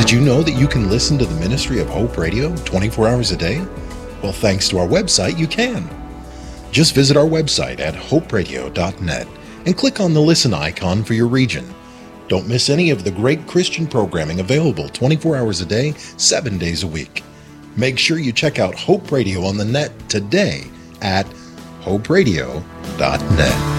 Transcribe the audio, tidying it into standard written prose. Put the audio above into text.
Did you know that you can listen to the Ministry of Hope Radio 24 hours a day? Well, thanks to our website, you can. Just visit our website at hoperadio.net and click on the listen icon for your region. Don't miss any of the great Christian programming available 24 hours a day, 7 days a week. Make sure you check out Hope Radio on the net today at hoperadio.net.